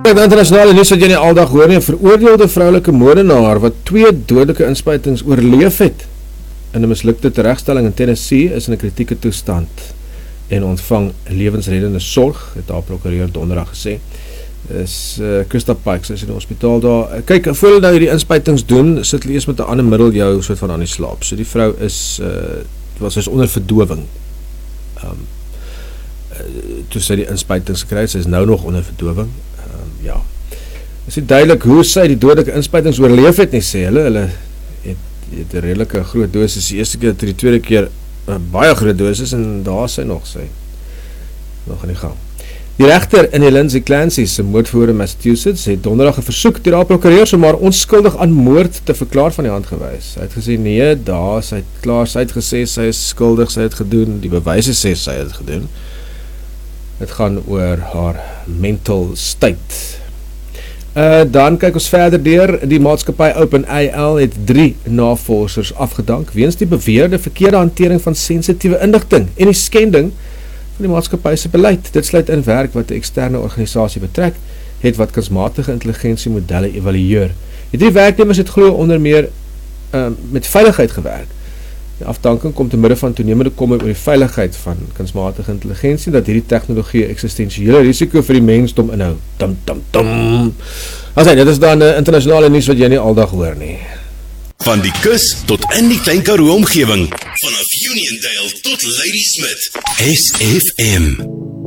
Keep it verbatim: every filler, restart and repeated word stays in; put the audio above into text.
In internasionale nuus wat jy nie aldag hoor nie, 'n veroordeelde vroulike moordenaar wat twee dodelike inspuitings oorleef het in 'n mislukte teregstelling in Tennessee is in 'n kritieke toestand en ontvang lewensreddende sorg, het haar prokureur donderdag gesê. Is uh, Christa Pikes is in die hospitaal daar. Kyk, voor hulle nou hierdie inspuitings doen, sit hulle eers met 'n ander middel jou soort van aan die slaap. So die vrou is uh, was is onder verdowing. Um, uh, toe sy die inspuitings gekry het, sy is nou nog onder verdowing. Um, ja. Is nie duidelik hoe sy die dodelike inspuitings oorleef het nie, sê hulle. Hulle het, het 'n redelike groot dosis, die eerste keer, die tweede keer uh, baie groot dosis en daar sy nog sy nog aan die gang. Die regter in die Lindsay Clancy se moordverhoor in Massachusetts het donderdag 'n versoek deur haar prokureur om maar onskuldig aan moord te verklaar van die hand gewys. Hy het gesê nee, daar, sy het klaar, sy het gesê sy is skuldig, sy het gedoen, die bewyse sê sy het gedoen. Dit gaan oor haar mental state. Uh, dan kyk ons verder deur, die maatskappy OpenAI het drie navorsers afgedank weens die beweerde verkeerde hantering van sensitiewe inligting en die skending van die maatskappy se beleid. Dit sluit in werk wat 'n eksterne organisasie betrek het wat kunsmatige intelligensie modelle evalueer. Die drie werknemers het glo onder meer uh, met veiligheid gewerk. Die afdanking kom te midde van toenemende kommer oor die veiligheid van kunsmatige intelligensie, dat hierdie tegnologie eksistensiële risiko vir die mensdom inhou. Tum, tum, tum. Asai, dit is dan uh, internasionale nuus wat jy nie aldag hoor nie. Van die kus tot in die Klein Karoo omgewing, vanaf Uniondale tot Ladysmith, S F M.